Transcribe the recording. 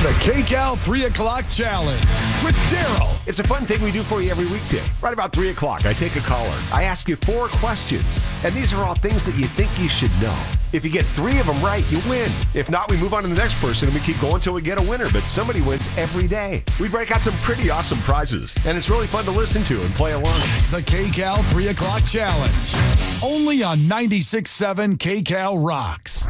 The KCAL 3 o'clock challenge with Daryl. It's a fun thing we do for you every weekday. Right about 3 o'clock, I take a caller. I ask you 4 questions, and these are all things that you think you should know. If you get 3 of them right, you win. If not, we move on to the next person, and we keep going until we get a winner, but somebody wins every day. We break out some pretty awesome prizes, and it's really fun to listen to and play along. The KCAL 3 o'clock challenge. Only on 96.7 KCAL Rocks.